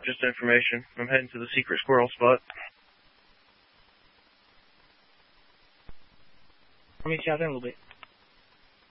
Just information. I'm heading to the secret squirrel spot. I'll meet you out there in a little bit.